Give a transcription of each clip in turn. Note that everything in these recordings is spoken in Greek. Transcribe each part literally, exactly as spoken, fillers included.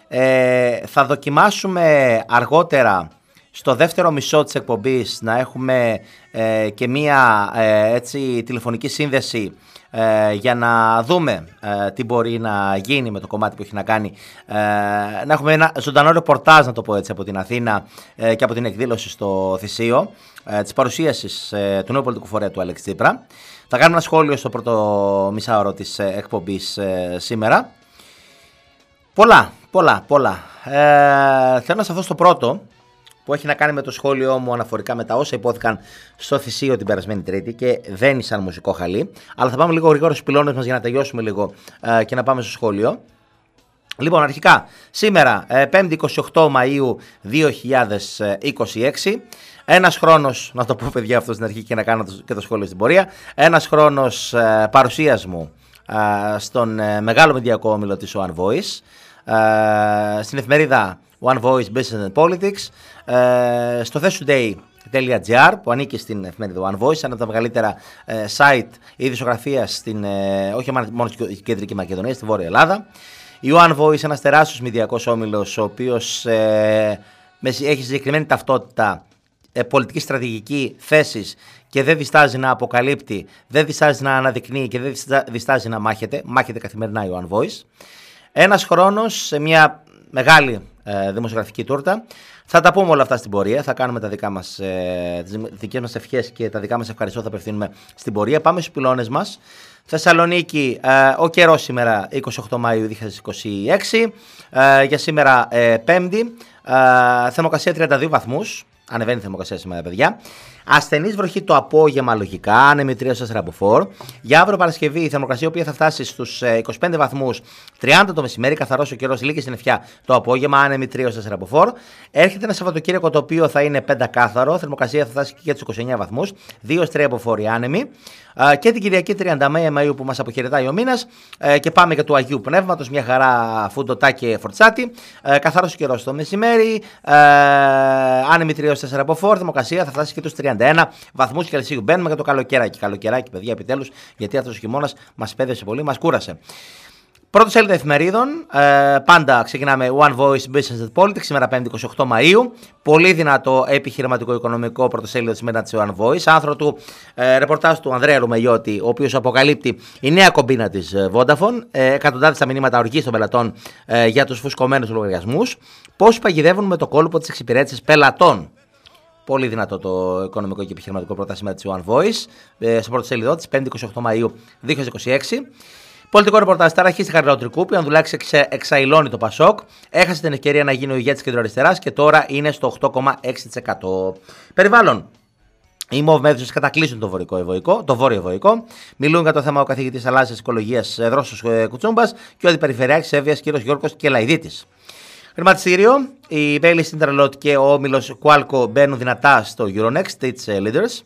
Ε, θα δοκιμάσουμε αργότερα στο δεύτερο μισό της εκπομπής να έχουμε ε, και μία ε, έτσι, τηλεφωνική σύνδεση ε, για να δούμε ε, τι μπορεί να γίνει με το κομμάτι που έχει να κάνει. Ε, να έχουμε ένα ζωντανό ρεπορτάζ, να το πω έτσι, από την Αθήνα ε, και από την εκδήλωση στο Θησείο ε, της παρουσίασης ε, του νέου πολιτικού φορέα του Αλέξη Τσίπρα. Θα κάνουμε ένα σχόλιο στο πρώτο μισάωρο της ε, εκπομπής ε, σήμερα. Πολλά, πολλά, πολλά. Ε, θέλω να σταθώ στο πρώτο, που έχει να κάνει με το σχόλιο μου αναφορικά με τα όσα υπόθηκαν στο Θησείο την περασμένη Τρίτη και δεν ήσαν μουσικό χαλί. Αλλά θα πάμε λίγο γρήγορα στους πυλώνες μας για να τελειώσουμε λίγο ε, και να πάμε στο σχόλιο. Λοιπόν, αρχικά, σήμερα, ε, πέμπτη εικοστή ογδόη Μαΐου δύο χιλιάδες είκοσι έξι, ένας χρόνος, να το πω παιδιά αυτό στην αρχή και να κάνω και το σχόλιο στην πορεία, ένας χρόνος ε, παρουσίας μου ε, στον ε, μεγάλο μηντιακό όμιλο της One Voice, ε, στην εφημερίδα One Voice Business and Politics, ε, στο thestoday.gr που ανήκει στην εφημερίδα One Voice, ένα από τα μεγαλύτερα ε, site ειδησιογραφίας στην, ε, όχι μόνο στην Κεντρική Μακεδονία, στη Βόρεια Ελλάδα. Η One Voice, ένας τεράστιος μηντιακός όμιλος, ο οποίος ε, έχει συγκεκριμένη ταυτότητα, ε, πολιτική στρατηγική, θέσεις και δεν διστάζει να αποκαλύπτει, δεν διστάζει να αναδεικνύει και δεν διστάζει να μάχεται. Μάχεται καθημερινά η One Voice. Ένας χρόνος σε μια μεγάλη ε, δημοσιογραφική τούρτα. Θα τα πούμε όλα αυτά στην πορεία. Θα κάνουμε τα δικά μας, ε, τις δικές μας ευχές και τα δικά μας ευχαριστώ θα απευθύνουμε στην πορεία. Πάμε στους πυλώνες μας. Θεσσαλονίκη, ε, ο καιρός σήμερα εικοστή ογδόη Μαΐου δύο χιλιάδες είκοσι έξι. Ε, για σήμερα ε, Πέμπτη. Ε, θερμοκρασία τριάντα δύο βαθμούς. Ανεβαίνει η θερμοκρασία σήμερα, παιδιά. Ασθενής βροχή το απόγευμα, λογικά, άνεμη τρία τέσσερα από φορ. Για αύριο Παρασκευή η θερμοκρασία, η οποία θα φτάσει στους είκοσι πέντε βαθμούς, τριάντα το μεσημέρι, καθαρός ο καιρός, λίγη συννεφιά το απόγευμα, άνεμη τρία τέσσερα από φορ. Έρχεται ένα Σαββατοκύριακο το οποίο θα είναι πεντακάθαρο, θερμοκρασία θα φτάσει και τους είκοσι εννέα βαθμούς, δύο τρία από φορ η άνεμη. Και την Κυριακή τριάντα μία Μαΐου που μας αποχαιρετάει ο μήνας και πάμε για του Αγίου Πνεύματος, μια χαρά φουντοτά και φορτσάτι. Καθαρός ο καιρός το μεσημέρι, άνεμη τρία τέσσερα από φορ, θερμοκρασία θα φτάσει και τους τριάντα ένα βαθμούς Κελσίου. Μπαίνουμε για το καλοκαιράκι. Καλοκαιράκι, παιδιά, επιτέλους, γιατί αυτός ο χειμώνας μας πέδεσε πολύ, μας κούρασε. Πρώτη σελίδα εφημερίδων. Ε, πάντα ξεκινάμε One Voice Business and Politics. Σήμερα πέμπτη εικοστή ογδόη Μαΐου. Πολύ δυνατό επιχειρηματικό οικονομικό πρωτοσέλιδο της ημέρας της One Voice. Άνθρωπο του ε, ρεπορτάζ του Ανδρέα Ρουμελιώτη, ο οποίος αποκαλύπτει η νέα κομπίνα της Vodafone. Ε, εκατοντάδες τα μηνύματα οργής των πελατών ε, για τους φουσκωμένους λογαριασμούς. Πώς παγιδεύουν με το κόλπο της εξυπηρέτησης πελατών. Πολύ δυνατό το οικονομικό και επιχειρηματικό πρόταση της One Voice. Ε, στο πρώτο σελίδο της, πέμπτη εικοστή ογδόη Μαΐου δύο χιλιάδες είκοσι έξι. Πολιτικό ρεπορτάζ. Ταραχή στη Χαριλαοτρικού, που αν δουλάξει εξαϊλώνει το Πασόκ. Έχασε την ευκαιρία να γίνει ο ηγέτης κεντροαριστεράς και τώρα είναι στο οκτώ κόμμα έξι τοις εκατό. Περιβάλλον. Οι ΜΟΒ μέθοδες κατακλείσουν το, το βόρειο βοϊκό. Μιλούν για το θέμα ο καθηγητής θαλάσσιας οικολογίας Δρόσος Κουτσούμπας και ο αντιπεριφερειάρχης Εύβοιας κ. Γιώργος Κελαϊδίτης. Χρηματιστήριο. Οι Bailey Interlot και ο όμιλος Qualco μπαίνουν δυνατά στο Euronext, States Leaders.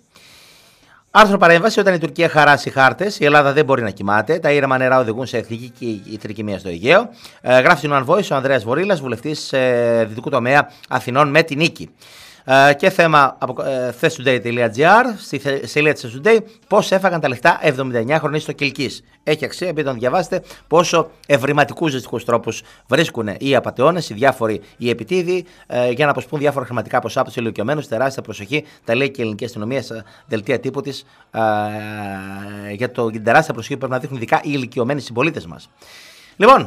Άρθρο παρέμβαση: όταν η Τουρκία χαράσει χάρτες, η Ελλάδα δεν μπορεί να κοιμάται. Τα ήρεμα νερά οδηγούν σε εθνική τρικυμία στο Αιγαίο. Ε, γράφει στην One Voice ο Ανδρέας Βορύλας, βουλευτής ε, δυτικού τομέα Αθηνών με την νίκη. Ε, και θέμα από ε, thestoday.gr, στη σελίδα της Thestoday, πώς έφαγαν τα λεφτά εβδομήντα εννέα χρονών στο Κιλκής. Έχει αξία, επειδή τον διαβάσετε, πόσο ευρηματικούς ζεστικούς τρόπους βρίσκουν οι απατεώνες, οι διάφοροι οι επιτίδιοι, ε, για να αποσπούν διάφορα χρηματικά ποσά από τους ηλικιωμένους. Τεράστια προσοχή, τα λέει και η ελληνική αστυνομία στα δελτία τύπου της, ε, για το, την τεράστια προσοχή που πρέπει να δείχνουν ειδικά οι ηλικιωμένοι συμπολίτες μας. Λοιπόν.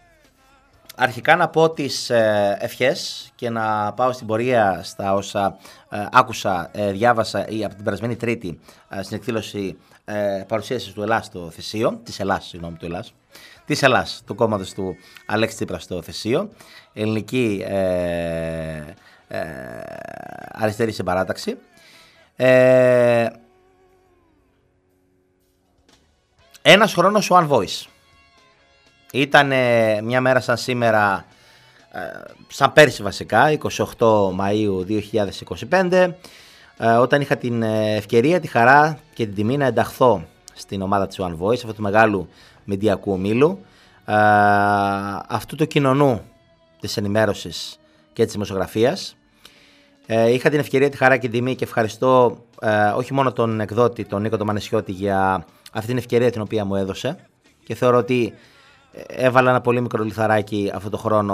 Αρχικά να πω τις ε, ευχές και να πάω στην πορεία στα όσα ε, άκουσα, ε, διάβασα ή από την περασμένη Τρίτη ε, στην εκδήλωση ε, παρουσίασης του Ελλάς στο Θησείο, της Ελλάς, συγγνώμη, του Ελλάς, της Ελλάς, του κόμματος του Αλέξη Τσίπρα στο Θησείο, ελληνική ε, ε, αριστερή συμπαράταξη. Ε, ένας χρόνος One Voice. Ήταν μια μέρα σαν σήμερα, σαν πέρσι βασικά, εικοστή ογδόη Μαΐου δύο χιλιάδες είκοσι πέντε, όταν είχα την ευκαιρία, τη χαρά και την τιμή να ενταχθώ στην ομάδα της One Voice, αυτού του μεγάλου μηντιακού ομίλου, αυτού του κοινωνού της ενημέρωσης και της δημοσιογραφίας. Είχα την ευκαιρία, τη χαρά και την τιμή και ευχαριστώ όχι μόνο τον εκδότη, τον Νίκο τον Μανεσιώτη, για αυτή την ευκαιρία την οποία μου έδωσε και θεωρώ ότι έβαλα ένα πολύ μικρό λιθαράκι αυτό το χρόνο